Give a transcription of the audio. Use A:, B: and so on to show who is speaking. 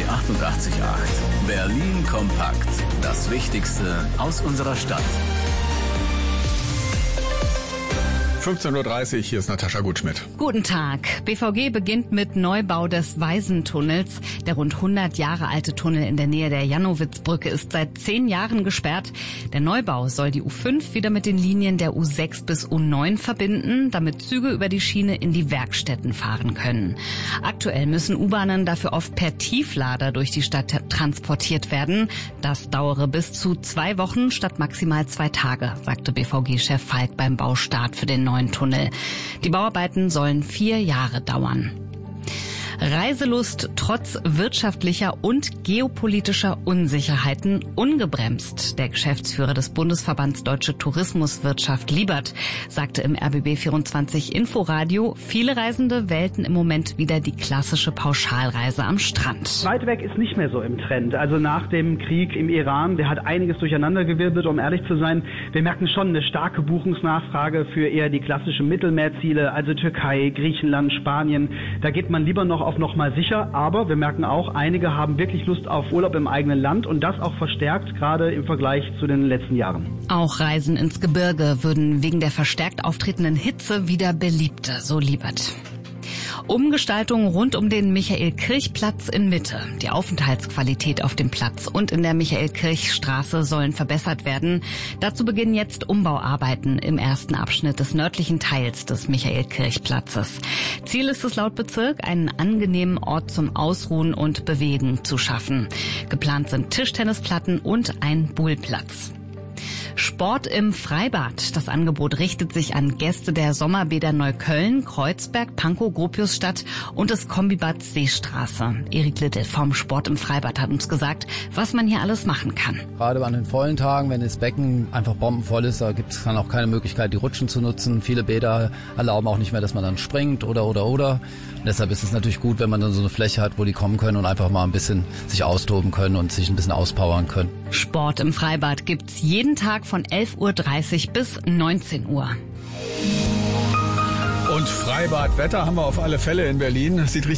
A: 88.8. Berlin kompakt. Das Wichtigste aus unserer Stadt.
B: 15.30 Uhr, hier ist Natascha Gutschmidt.
C: Guten Tag. BVG beginnt mit Neubau des Waisentunnels. Der rund 100 Jahre alte Tunnel in der Nähe der Jannowitzbrücke ist seit 10 Jahren gesperrt. Der Neubau soll die U5 wieder mit den Linien der U6 bis U9 verbinden, damit Züge über die Schiene in die Werkstätten fahren können. Aktuell müssen U-Bahnen dafür oft per Tieflader durch die Stadt transportiert werden. Das dauere bis zu 2 Wochen statt maximal 2 Tage, sagte BVG-Chef Falk beim Baustart für den neuen Tunnel. Die Bauarbeiten sollen 4 Jahre dauern. Reiselust trotz wirtschaftlicher und geopolitischer Unsicherheiten ungebremst. Der Geschäftsführer des Bundesverbands Deutsche Tourismuswirtschaft Liebert sagte im RBB24 Inforadio, viele Reisende wählten im Moment wieder die klassische Pauschalreise am Strand.
D: Weit weg ist nicht mehr so im Trend. Also nach dem Krieg im Iran, der hat einiges durcheinandergewirbelt, um ehrlich zu sein. Wir merken schon eine starke Buchungsnachfrage für eher die klassischen Mittelmeerziele, also Türkei, Griechenland, Spanien. Da geht man lieber noch mal sicher, aber wir merken auch, einige haben wirklich Lust auf Urlaub im eigenen Land und das auch verstärkt, gerade im Vergleich zu den letzten Jahren.
C: Auch Reisen ins Gebirge würden wegen der verstärkt auftretenden Hitze wieder beliebter, so Liebert. Umgestaltung rund um den Michael-Kirch-Platz in Mitte. Die Aufenthaltsqualität auf dem Platz und in der Michael-Kirch-Straße sollen verbessert werden. Dazu beginnen jetzt Umbauarbeiten im ersten Abschnitt des nördlichen Teils des Michael-Kirch-Platzes. Ziel ist es laut Bezirk, einen angenehmen Ort zum Ausruhen und Bewegen zu schaffen. Geplant sind Tischtennisplatten und ein Bullplatz. Sport im Freibad. Das Angebot richtet sich an Gäste der Sommerbäder Neukölln, Kreuzberg, Pankow, Gropiusstadt und des Kombibad Seestraße. Erik Littel vom Sport im Freibad hat uns gesagt, was man hier alles machen kann.
E: Gerade an den vollen Tagen, wenn das Becken einfach bombenvoll ist, da gibt es dann auch keine Möglichkeit, die Rutschen zu nutzen. Viele Bäder erlauben auch nicht mehr, dass man dann springt oder. Und deshalb ist es natürlich gut, wenn man dann so eine Fläche hat, wo die kommen können und einfach mal ein bisschen sich austoben können und sich ein bisschen auspowern können.
C: Sport im Freibad gibt's jeden Tag von 11.30 Uhr bis 19 Uhr.
B: Und Freibadwetter haben wir auf alle Fälle in Berlin. Sieht richtig